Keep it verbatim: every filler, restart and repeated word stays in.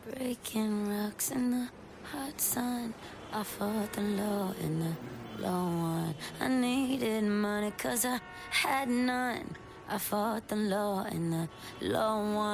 Breaking rocks in the hot sun. I fought the law in the long one. I needed money cause I had none. I fought the law in the long one.